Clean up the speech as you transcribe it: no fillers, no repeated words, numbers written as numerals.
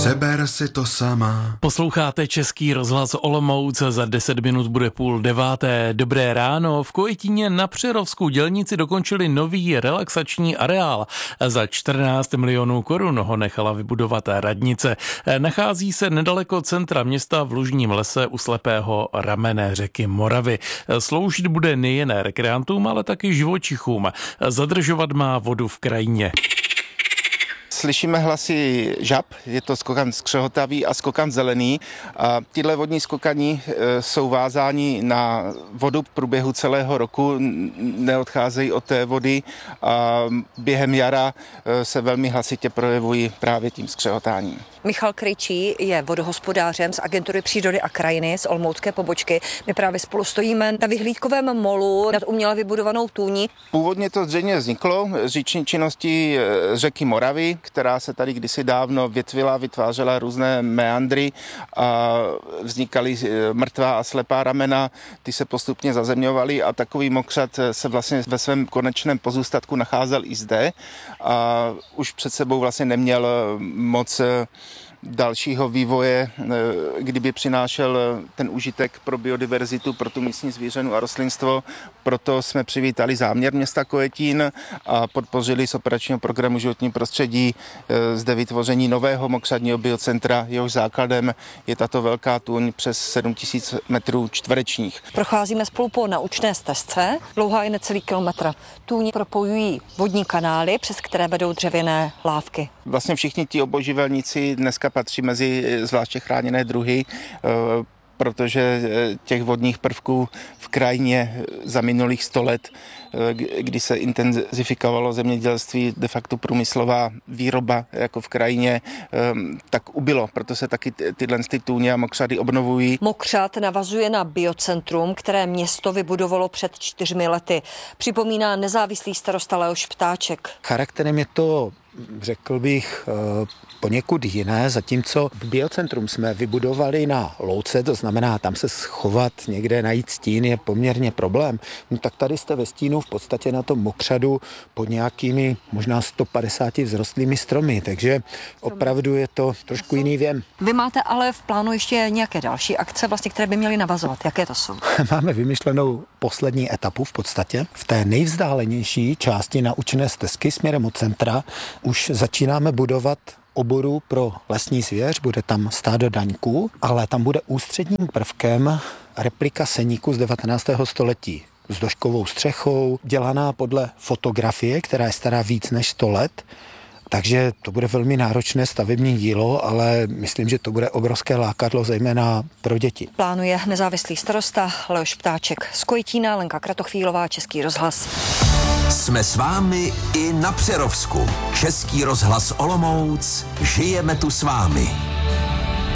Přeber si to sama. Posloucháte Český rozhlas Olomouc, za 10 minut bude 8:30. Dobré ráno. V Kojetíně na Přerovsku dělníci dokončili nový relaxační areál. Za 14 milionů korun ho nechala vybudovat radnice. Nachází se nedaleko centra města v lužním lese u slepého ramene řeky Moravy. Sloužit bude nejen rekreantům, ale taky živočichům. Zadržovat má vodu v krajině. Slyšíme hlasy žab, je to skokan skřehotavý a skokan zelený. A tyhle vodní skokani jsou vázáni na vodu v průběhu celého roku, neodcházejí od té vody a během jara se velmi hlasitě projevují právě tím skřehotáním. Michal Krejčí je vodohospodářem z agentury přírody a krajiny z olomoucké pobočky. My právě spolu stojíme na vyhlídkovém molu nad uměle vybudovanou tůní. Původně to zřejmě vzniklo z říční činnosti řeky Moravy, která se tady kdysi dávno větvila, vytvářela různé meandry a vznikaly mrtvá a slepá ramena, ty se postupně zazemňovaly a takový mokřad se vlastně ve svém konečném pozůstatku nacházel i zde a už před sebou vlastně neměl moc dalšího vývoje, kdyby přinášel ten užitek pro biodiverzitu, pro tu místní zvířenu a rostlinstvo. Proto jsme přivítali záměr města Kojetín a podpořili z operačního programu životní prostředí zde vytvoření nového mokřadního biocentra. Jehož základem je tato velká tůň přes 7000 metrů čtverečních. Procházíme spolu po naučné stezce, dlouhá je necelý kilometr. Tůň propojují vodní kanály, přes které vedou dřevěné lávky. Vlastně všichni ti obojživelníci dneska patří mezi zvláště chráněné druhy, protože těch vodních prvků v krajině za minulých 100 let, kdy se intenzifikovalo zemědělství, de facto průmyslová výroba jako v krajině, tak ubylo. Proto se taky tyhle tůně a mokřady obnovují. Mokřad navazuje na biocentrum, které město vybudovalo před 4 lety. Připomíná nezávislý starosta Leoš Ptáček. Charakterem je to, řekl bych, poněkud jiné, zatímco biocentrum jsme vybudovali na louce, to znamená tam se schovat, někde najít stín je poměrně problém. No, tak tady jste ve stínu v podstatě na tom mokřadu pod nějakými možná 150 vzrostlými stromy, takže opravdu je to trošku jiný věm. Vy máte ale v plánu ještě nějaké další akce, vlastně, které by měly navazovat. Jaké to jsou? Máme vymyšlenou poslední etapu v podstatě. V té nejvzdálenější části naučné stezky směrem od centra už začínáme budovat oboru pro lesní zvěř, bude tam stádo daňků, ale tam bude ústředním prvkem replika seníku z 19. století s doškovou střechou, dělaná podle fotografie, která je stará víc než 100 let. Takže to bude velmi náročné stavební dílo, ale myslím, že to bude obrovské lákadlo, zejména pro děti. Plánuje nezávislý starosta Leoš Ptáček z Kojetína, Lenka Kratochvílová, Český rozhlas. Jsme s vámi i na Přerovsku. Český rozhlas Olomouc. Žijeme tu s vámi.